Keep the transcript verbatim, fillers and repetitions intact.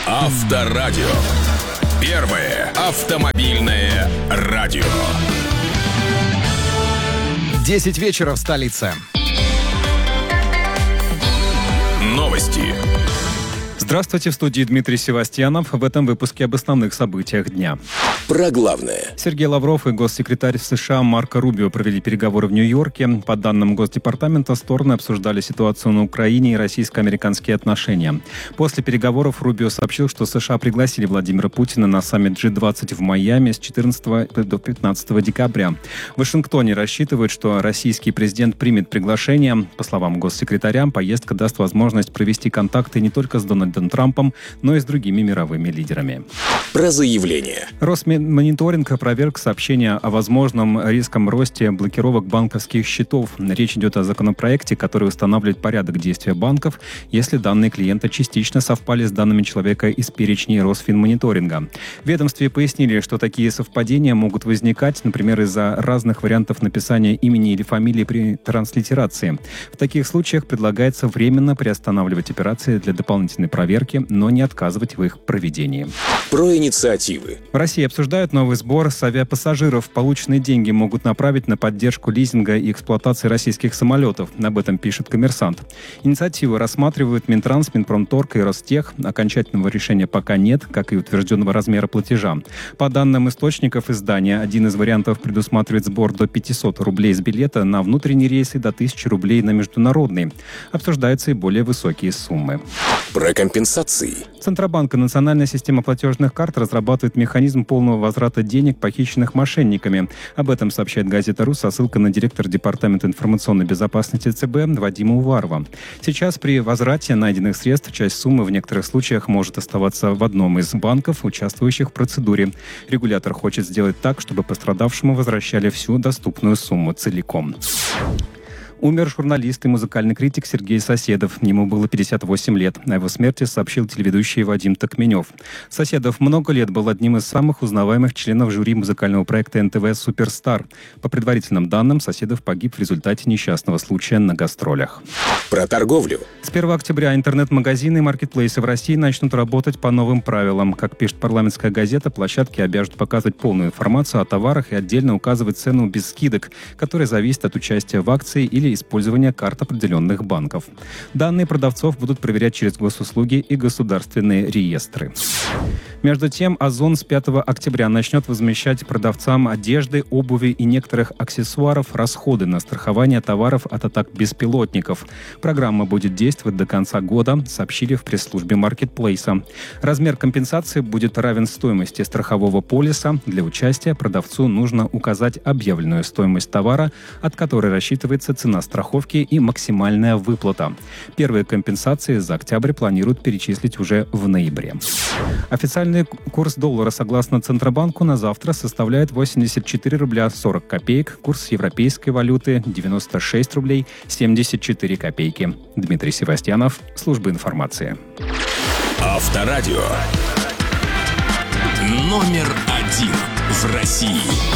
Авторадио. Первое автомобильное радио. десять вечера в столице. Новости. Здравствуйте, в студии Дмитрий Севастьянов. В этом выпуске об основных событиях дня. Про главное. Сергей Лавров и госсекретарь США Марко Рубио провели переговоры в Нью-Йорке. По данным Госдепартамента, стороны обсуждали ситуацию на Украине и российско-американские отношения. После переговоров Рубио сообщил, что США пригласили Владимира Путина на саммит джи двадцать в Майами с четырнадцатого до пятнадцатого декабря. В Вашингтоне рассчитывают, что российский президент примет приглашение. По словам госсекретаря, поездка даст возможность провести контакты не только с Дональдом Трампом, но и с другими мировыми лидерами. Про заявление. Росмониторинг опроверг сообщения о возможном резком росте блокировок банковских счетов. Речь идет о законопроекте, который устанавливает порядок действия банков, если данные клиента частично совпали с данными человека из перечней Росфинмониторинга. В ведомстве пояснили, что такие совпадения могут возникать, например, из-за разных вариантов написания имени или фамилии при транслитерации. В таких случаях предлагается временно приостанавливать операции для дополнительной проверки, но не отказывать в их проведении. Про инициативы. В России обсуждают новый сбор с авиапассажиров. Полученные деньги могут направить на поддержку лизинга и эксплуатации российских самолетов. Об этом пишет «Коммерсант». Инициативу рассматривают Минтранс, Минпромторг и Ростех. Окончательного решения пока нет, как и утвержденного размера платежа. По данным источников издания, один из вариантов предусматривает сбор до пятьсот рублей с билета на внутренний рейс и до тысячи рублей на международный. Обсуждаются и более высокие суммы. Про компенсации. Центробанк и Национальная система платежных карт разрабатывают механизм полного возврата денег, похищенных мошенниками. Об этом сообщает газета «Ру» со ссылкой на директора Департамента информационной безопасности ЦБ Вадима Уварова. Сейчас при возврате найденных средств часть суммы в некоторых случаях может оставаться в одном из банков, участвующих в процедуре. Регулятор хочет сделать так, чтобы пострадавшему возвращали всю доступную сумму целиком. Умер журналист и музыкальный критик Сергей Соседов. Ему было пятьдесят восемь лет. О его смерти сообщил телеведущий Вадим Токменев. Соседов много лет был одним из самых узнаваемых членов жюри музыкального проекта эн тэ вэ «Суперстар». По предварительным данным, Соседов погиб в результате несчастного случая на гастролях. Про торговлю. С первого октября интернет-магазины и маркетплейсы в России начнут работать по новым правилам. Как пишет парламентская газета, площадки обяжут показывать полную информацию о товарах и отдельно указывать цену без скидок, которая зависит от участия в акции или использования карт определенных банков. Данные продавцов будут проверять через госуслуги и государственные реестры. Между тем, Озон с пятого октября начнет возмещать продавцам одежды, обуви и некоторых аксессуаров расходы на страхование товаров от атак беспилотников. Программа будет действовать до конца года, сообщили в пресс-службе маркетплейса. Размер компенсации будет равен стоимости страхового полиса. Для участия продавцу нужно указать объявленную стоимость товара, от которой рассчитывается цена страховки и максимальная выплата. Первые компенсации за октябрь планируют перечислить уже в ноябре. Официальный курс доллара, согласно Центробанку, на завтра составляет восемьдесят четыре рубля сорок копеек. Курс европейской валюты – девяносто шесть рублей семьдесят четыре копейки. Дмитрий Севастьянов, служба информации. Авторадио. Номер один в России.